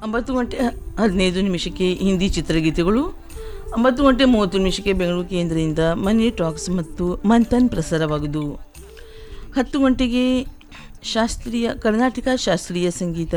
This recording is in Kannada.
9:15 ಹಿಂದಿ ಚಿತ್ರಗೀತೆಗಳು, 9:30 ಬೆಂಗಳೂರು ಕೇಂದ್ರದಿಂದ ಮನಿ ಟಾಕ್ಸ್ ಮತ್ತು ಮಂಥನ್ ಪ್ರಸಾರವಾಗುವುದು. 10 ಗಂಟೆಗೆ ಕರ್ನಾಟಕ ಶಾಸ್ತ್ರೀಯ ಸಂಗೀತ